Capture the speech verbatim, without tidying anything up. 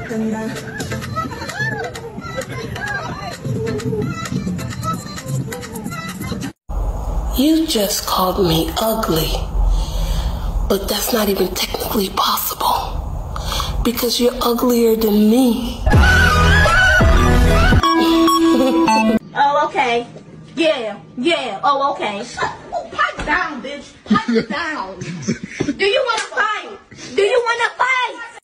You just called me ugly, but that's not even technically possible because you're uglier than me. Oh, okay. Yeah, yeah. Oh, okay. Pipe down, bitch. Pipe down. Do you want to fight? Do you want to fight?